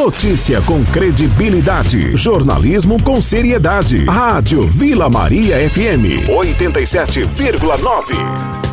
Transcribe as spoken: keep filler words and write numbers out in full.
Notícia com credibilidade. Jornalismo com seriedade. Rádio Vila Maria F M oitenta e sete vírgula nove.